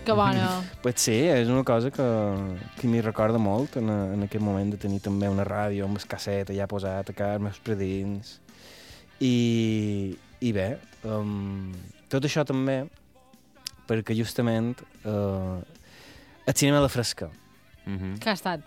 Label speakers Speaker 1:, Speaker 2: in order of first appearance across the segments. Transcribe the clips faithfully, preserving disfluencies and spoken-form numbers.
Speaker 1: Que bona.
Speaker 2: Pues sí, és una cosa que, que m'hi recorda molt en, en aquest moment de tenir també una ràdio amb el casset allà posat a casa meus predins. I, i bé, um, tot això també perquè justament uh, el cinema a la fresca.
Speaker 3: Mm-hmm.
Speaker 1: Que ha estat?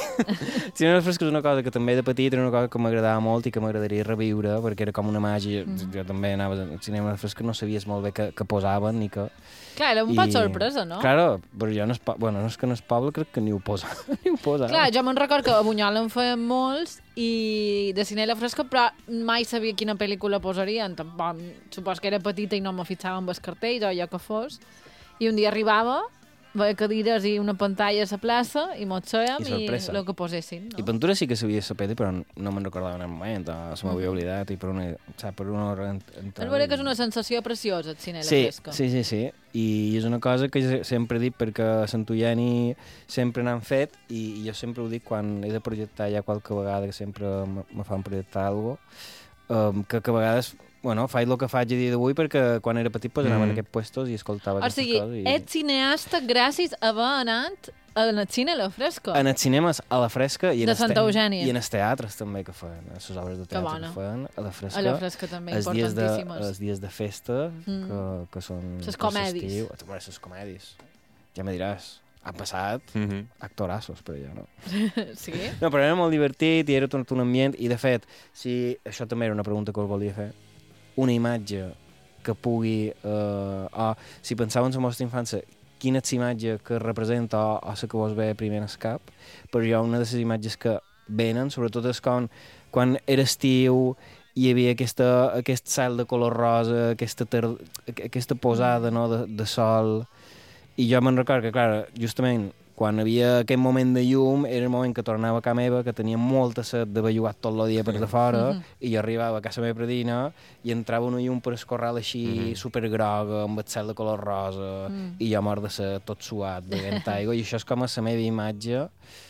Speaker 2: El cinema a la fresca és una cosa que també de petit era una cosa que m'agradava molt i que m'agradaria reviure perquè era com una màgia. Mm. Jo també anava al cinema a la fresca, no sabies molt bé què, què posaven ni què.
Speaker 1: Clar, era un
Speaker 2: I...
Speaker 1: pot sorpresa, no?
Speaker 2: Claro, però jo no és, bueno, no és que no és poble, crec que ni ho posa. ni ho posa.
Speaker 1: Clar, jo me'n record que a Bunyol en feien molts i de cine a la fresca, però mai sabia quina pel·lícula posarien. Tampoc, supos que era petita i no me fixava amb els cartells o allò que fos. I un dia arribava, veia cadires i una pantalla a la plaça i mos sèiem i, i el que posessin. No?
Speaker 2: I Ventura sí que sabia la pel·li, però no me'n recordava en el moment, se m'havia oblidat i per una, saps, per una hora entrada.
Speaker 1: És vera que és una sensació preciosa el cine a la
Speaker 2: sí,
Speaker 1: fresca.
Speaker 2: Sí, sí, sí. I és una cosa que jo sempre he dit perquè a Sant Ulleni sempre n'han fet i jo sempre ho dic quan he de projectar ja qualque vegada que sempre me fan projectar alguna cosa, um, que, que a vegades bueno, faig el que faig a dia d'avui perquè quan era petit pues, anava mm. en aquests puestos i escoltava aquestes
Speaker 1: coses. O sigui,
Speaker 2: coses.
Speaker 1: I... ets cineasta gràcies a haver anat en el cine a la fresca.
Speaker 2: En els cinemes a la fresca i en,
Speaker 1: de Santa Eugènia.
Speaker 2: I en els teatres també que feien, a les obres de teatre que, que feien a la fresca.
Speaker 1: A la fresca també, importantíssimes.
Speaker 2: Els dies de festa, mm. que, que són...
Speaker 1: Les comèdies.
Speaker 2: Les comèdies. Ja me diràs, han passat
Speaker 3: mm-hmm.
Speaker 2: actorassos per allà, no?
Speaker 1: Sí?
Speaker 2: No, però era molt divertit i era tot un ambient i, de fet, si això també era una pregunta que us volia fer, una imatge que pugui... Eh, o si pensàveu en la vostra infància, quina és la imatge que representa o, o la que vos ve primer en el cap, però hi ha una de les imatges que venen, sobretot és quan, quan era estiu hi havia aquesta, aquest cel de color rosa, aquesta, ter, aquesta posada no, de, de sol, i jo me'n recordo que, clar, justament quan havia aquest moment de llum, era el moment que tornava a casa meva, que tenia molta set d'haver jugat tot el dia per de fora, mm-hmm. i jo arribava a casa meva predina i entrava una llum per el corral així, mm-hmm. supergroga, amb el cel de color rosa, mm. i jo mort de ser tot suat, bevent aigua, i això és com a la meva imatge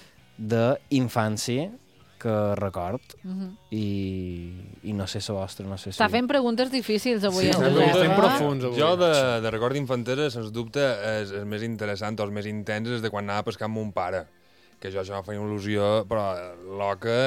Speaker 2: d'infància que record, mm-hmm. i, i no sé la vostra, no sé si...
Speaker 1: Està fent preguntes difícils avui.
Speaker 4: Sí,
Speaker 1: el
Speaker 4: preguntes
Speaker 1: Josep,
Speaker 4: profuns avui.
Speaker 3: Jo, de, de record d'infantesa, sens dubte, és, és més interessant o els més intens és de quan anava a pescar amb mon pare, que jo això em feia una il·lusió, però loca,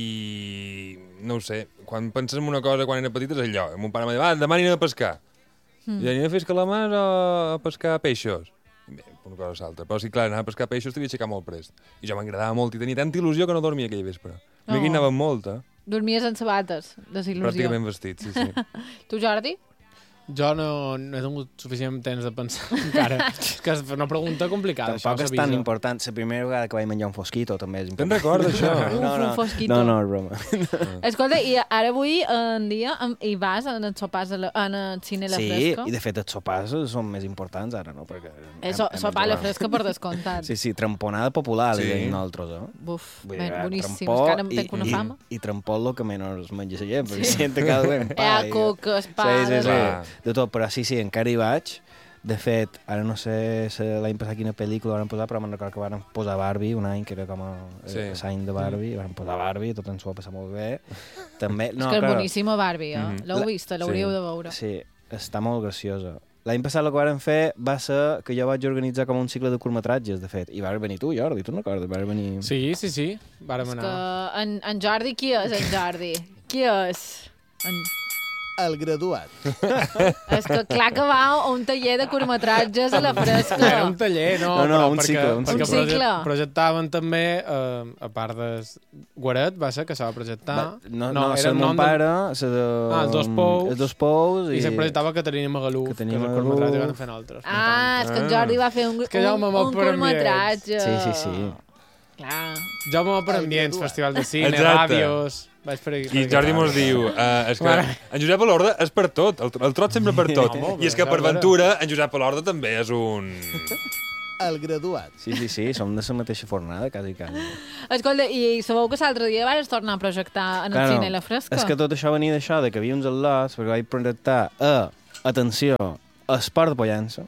Speaker 3: i no ho sé, quan penses en una cosa quan era petit és allò. Mon pare em deia, va, demà anirem a pescar. Mm. I anirem a fer calamars o a pescar peixos? Bé, una cosa s'altra. Però sí, clar, anar a pescar peixos t'havia aixecat molt prest. I jo m'agradava molt i tenia tanta il·lusió que no dormia aquell vespre. A mi aquí anava molt, eh?
Speaker 1: Dormies en sabates, desil·lusió.
Speaker 3: Pràcticament vestit, sí, sí.
Speaker 1: Tu, Jordi?
Speaker 4: Jo no, no he tingut suficient temps de pensar encara. És que és una pregunta complicada.
Speaker 2: Tampoc és tan important. La primera vegada que vaig menjar un fosquito també és important.
Speaker 3: Te'n recordes, això?
Speaker 1: Uf,
Speaker 2: no, no,
Speaker 1: un fosquito.
Speaker 2: No, no, és broma.
Speaker 1: No. Escolta, i ara avui en dia hi vas en els sopars a la, en el cine a la
Speaker 2: sí,
Speaker 1: fresca?
Speaker 2: Sí, i de fet els sopars són més importants ara, no? Perquè
Speaker 1: és so, sopar a la fresca per descomptat.
Speaker 2: Sí, sí, tramponada popular,
Speaker 3: sí.
Speaker 2: li deien nosaltres, eh?
Speaker 1: Buf, ben, boníssim.
Speaker 2: És
Speaker 1: que ara em tenc una fama.
Speaker 2: I, i trampó el que menys menja la gent, perquè sí. Senta cada vegada pa.
Speaker 1: Eh, coques, pa...
Speaker 2: Sí, sí, sí. De tot, però sí, sí, encara hi vaig. De fet, ara no sé si l'any passat quina pel·lícula van posar, però me'n recordo que van posar Barbie un any, que era com a sí. l'any de Barbie, van posar Barbie, tot ens ho va passar molt bé. També, no,
Speaker 1: és que és
Speaker 2: clar,
Speaker 1: boníssima Barbie, eh? Mm-hmm. L'heu vist, l'hauríeu
Speaker 2: sí,
Speaker 1: de veure.
Speaker 2: Sí, està molt graciosa. L'any passat el que vam fer va ser que jo vaig organitzar com un cicle de curtmetratges, de fet, i vas venir tu, Jordi, tu no recordes? Vas venir...
Speaker 4: Sí, sí, sí, vàrem anar.
Speaker 1: És que en, en Jordi, qui és en Jordi? Qui és? En...
Speaker 5: El graduat.
Speaker 1: És que clar que va a un taller de curtmetratges a la fresca.
Speaker 4: No era un taller, no,
Speaker 2: no, no
Speaker 4: però
Speaker 2: un
Speaker 4: perquè,
Speaker 2: cicle, un
Speaker 4: perquè
Speaker 1: cicle.
Speaker 4: Project, projectaven també, eh, a part de Guaret, va ser que s'ha de projectar.
Speaker 2: Va, no, no,
Speaker 4: no
Speaker 2: era el mon pare, de... de...
Speaker 4: Ah, els dos pous.
Speaker 2: Els dos pous.
Speaker 4: I, i se projectava Caterina Magaluf, que, que és el curtmetratge que van fer nosaltres.
Speaker 1: Ah, és que en Jordi va fer un, un, un, un curtmetratge.
Speaker 2: Sí, sí, sí.
Speaker 1: Clar.
Speaker 4: Jo m'ho per ambients, festivals de cine,
Speaker 3: exacte.
Speaker 4: ràdios... Vaig per aquí, per
Speaker 3: I Jordi mos diu, uh, és que en Josep Alorda és per tot, el, el trot sempre per tot.
Speaker 4: No,
Speaker 3: I és que per Ventura, en Josep Alorda també és un...
Speaker 5: El graduat.
Speaker 2: Sí, sí, sí, som de la mateixa fornada, quasi, quasi.
Speaker 1: Escolta, i sabeu que l'altre dia vas tornar a projectar en el cine a la fresca?
Speaker 2: És que tot això venia d'això, de que havia uns al·lots, perquè vaig projectar a, atenció, Esport de Pollença.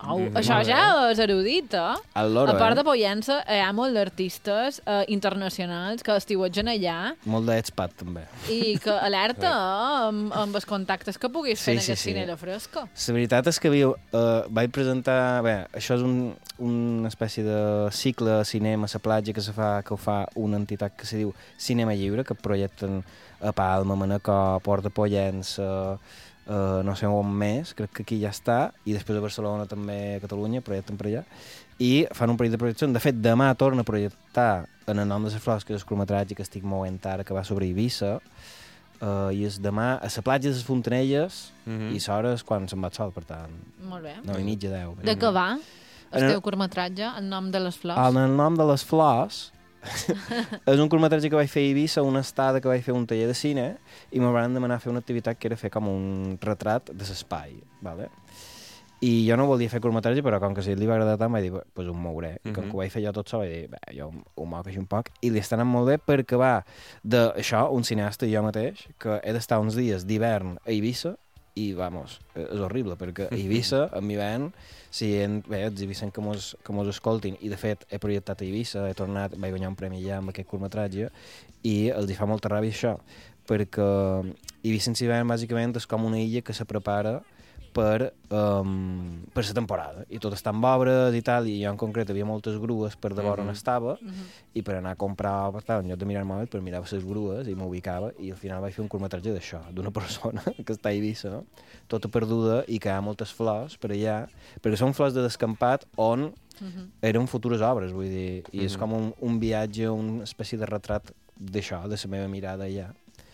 Speaker 1: Au,
Speaker 3: Mhm.
Speaker 1: això
Speaker 2: Molt
Speaker 1: ja
Speaker 2: bé.
Speaker 1: és erudit, eh?
Speaker 2: El loro,
Speaker 1: A part
Speaker 2: eh?
Speaker 1: de Pollença, hi ha molts d'artistes eh, internacionals que estiuetgen allà
Speaker 2: Molt d'expat, també.
Speaker 1: i que alerta eh, amb, amb els contactes que puguis fer
Speaker 2: Sí,
Speaker 1: en
Speaker 2: sí,
Speaker 1: aquest
Speaker 2: sí.
Speaker 1: cine fresca.
Speaker 2: La veritat és que viu, uh, vaig presentar... Bé, això és un, una espècie de cicle de cinema a la platja que se fa que ho fa una entitat que se diu Cinema Lliure, que projecten a Palma, Manacor, Port de Pollença, uh, no sé on més, crec que aquí ja està, i després a Barcelona també, a Catalunya, projecten per allà, i fan un projecte de projecció. De fet, demà torna a projectar En el nom de les flors, que és el curtmetratge que estic movent ara, que va sobre Eivissa, uh, i és demà a la platja de les Fontanelles,
Speaker 3: Mhm.
Speaker 2: i l'hora és quan se'n va el sol, per tant,
Speaker 1: Molt bé.
Speaker 2: nou i mitja, deu.
Speaker 1: De què va el
Speaker 2: En el-
Speaker 1: teu curtmetratge, En nom de les flors?
Speaker 2: En el nom de les flors és un curtmetratge que vaig fer a Eivissa, una estada que vaig fer un taller de cine, i me van demanar fer una activitat que era fer com un retrat de l'espai, vale? I jo no volia fer curtmetratge, però com que si li va agradar tant, vaig dir, doncs pues ho mouré. I com
Speaker 3: Mhm.
Speaker 2: que ho vaig fer jo tot sol, vaig dir, bé, jo ho moc així un poc, i li està anant molt bé perquè va d'això, un cineasta i jo mateix, que he d'estar uns dies d'hivern a Eivissa, i, vamos, és horrible, perquè a Eivissa, amb hivern, si en, bé, els eivissens que mos, que mos escoltin, i de fet he projectat a Eivissa, he tornat, vaig guanyar un premi ja amb aquest curtmetratge, i els hi fa molta ràbia això, perquè Eivissa en hivern, bàsicament, és com una illa que se prepara per, um, per la temporada, i tot està amb obres i tal, i jo en concret havia moltes grues per de vora on
Speaker 3: Mhm.
Speaker 2: estava,
Speaker 1: Mhm.
Speaker 2: i per anar a comprar, per tant, en lloc de mirar el mòbil, per mirar les grues i m'ubicava, i al final vaig fer un curtmetratge d'això, d'una persona que està a Eivissa, tota perduda, i que hi ha moltes flors per allà, perquè són flors de descampat on
Speaker 1: Mhm.
Speaker 2: eren futures obres, vull dir, i és
Speaker 3: Mhm.
Speaker 2: com un, un viatge, una espècie de retrat d'això, de la meva mirada allà.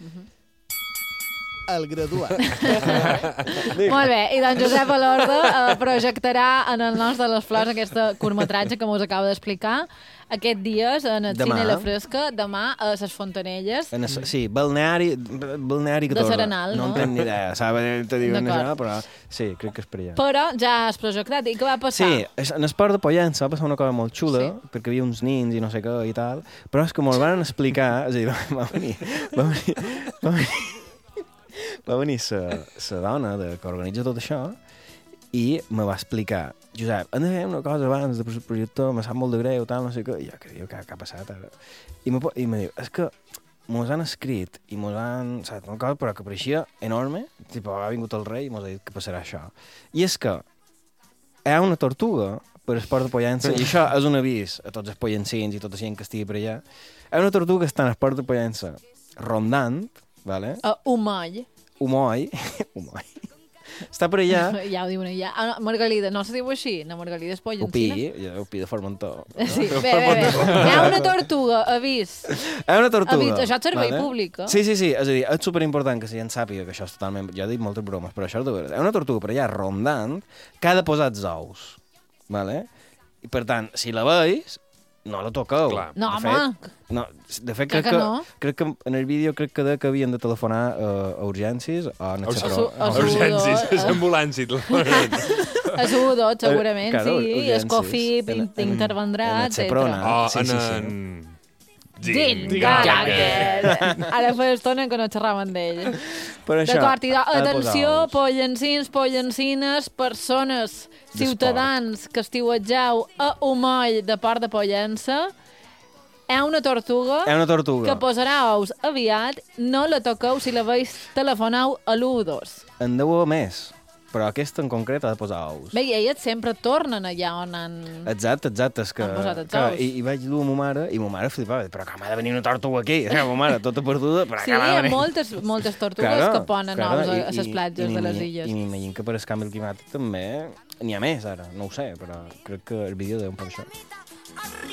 Speaker 5: El graduat.
Speaker 1: Molt bé, i doncs Josep Alorda eh, projectarà en el Nos de les Flors aquest curtmetratge que mos acaba d'explicar aquest dies en el
Speaker 2: Demà.
Speaker 1: Cine La Fresca, demà a les Fontanelles.
Speaker 2: En el, sí, balneari, balneari
Speaker 1: De
Speaker 2: catorze.
Speaker 1: Serenal, no?
Speaker 2: No en tenc ni idea, sabe, te diuen
Speaker 1: D'acord.
Speaker 2: això, però sí, crec que és per allà.
Speaker 1: Però ja has projectat. I què va passar?
Speaker 2: Sí, és- en el port de Pollença va passar una cosa molt xula,
Speaker 1: Sí.
Speaker 2: perquè hi havia uns nins i no sé què i tal, però és que me'l van explicar, és a dir, va, va venir, va venir, va venir, va venir la dona de, que organitza tot això i me va explicar, Josep, hem de fer una cosa abans de el projector, me sap molt de greu, tal, no sé què, i jo, què diu, què, què ha passat ara? I me, po- i me diu, és que mos han escrit i mos han... Saps, una cosa, però que pareixia enorme, tipo, ha vingut el rei i mos ha dit que passarà això. I és que hi ha una tortuga per el port de Pollença, i això és un avís a tots els pollencins i tota la gent que estigui per allà. Hi ha una tortuga que està en el port de Pollença rondant, vale?
Speaker 1: A Humall.
Speaker 2: Humoi, Humoi. Està per allà,
Speaker 1: Ja ho diuen allà. Ah, no, Margalida, no se diu així? No, Margalida és Pollencina.
Speaker 2: Upí, jo, Upí de Formentor.
Speaker 1: Sí, bé, bé, bé. Hi ha una tortuga, avís.
Speaker 2: Hi ha una tortuga.
Speaker 1: Avís, això és servei públic, eh?
Speaker 2: Sí, sí, sí, és a dir, és superimportant que la gent sàpiga que això és totalment... Jo he dit moltes bromes, però això és de veres. Hi ha una tortuga per allà rondant que ha de posar els ous, vale? I per tant, si la veus, no la toqueu.
Speaker 3: Clar.
Speaker 1: No,
Speaker 2: de
Speaker 1: home.
Speaker 2: Fet, no, de fet,
Speaker 1: Crec
Speaker 2: crec
Speaker 1: que
Speaker 2: que,
Speaker 1: no.
Speaker 2: crec que en el vídeo crec que, de que havien de telefonar uh, a urgències o a
Speaker 3: A
Speaker 2: Natxapró.
Speaker 1: a
Speaker 3: a
Speaker 1: su-
Speaker 3: urgències,
Speaker 1: eh?
Speaker 3: és ambulància.
Speaker 1: A Sudot, segurament,
Speaker 2: Claro,
Speaker 1: sí.
Speaker 2: urgències.
Speaker 1: Escofí
Speaker 2: En- en-
Speaker 1: intervendrà,
Speaker 2: en el Seprona.
Speaker 1: etcètera.
Speaker 3: O
Speaker 2: Sí,
Speaker 3: en...
Speaker 2: sí, sí.
Speaker 3: en...
Speaker 1: Jim
Speaker 3: Jim
Speaker 1: Gallagher. Ara fa estona que no xerraven d'ell.
Speaker 2: Per això,
Speaker 1: D'acord, i de-
Speaker 2: ha de posar
Speaker 1: atenció,
Speaker 2: ous.
Speaker 1: pollencins, pollencines, persones,
Speaker 2: D'esport.
Speaker 1: ciutadans que estiuetgeu a Humoll de Port de Pollença, hi ha una tortuga
Speaker 2: Hi ha una tortuga.
Speaker 1: que posarà ous aviat, no la toqueu, si la veus, telefoneu a l'u dos.
Speaker 2: En deu haver més, però aquesta en concret ha de posar ous.
Speaker 1: Bé, i elles sempre tornen allà on han...
Speaker 2: Exacte, exacte, és que...
Speaker 1: Han posat els
Speaker 2: que
Speaker 1: ous.
Speaker 2: i, I vaig dur a ma mare, i ma mare flipava, però com ha de venir una tortuga aquí? I ma mare, tota perduda, però
Speaker 1: Sí,
Speaker 2: com ha
Speaker 1: hi
Speaker 2: de
Speaker 1: ha
Speaker 2: venir?
Speaker 1: moltes, moltes tortugues que ponen ous a, a les platges
Speaker 2: i
Speaker 1: de les
Speaker 2: m'imagino-
Speaker 1: illes.
Speaker 2: I m'imagino que per el canvi climàtic també n'hi ha més ara, no ho sé, però crec que el vídeo deu un poc això.